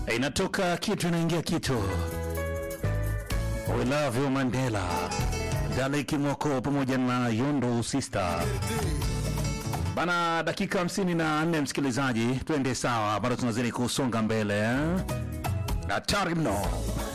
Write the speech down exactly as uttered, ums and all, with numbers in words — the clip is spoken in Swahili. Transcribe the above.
Inatoka kitu inaingia kitu. We love you Mandela. Daleki Mwako pamoja na Yondo Sister. Bana, dakika hamsini na nne msikilizaji, twende sawa, bado tunazidi kusonga mbele eh? Hatari mno.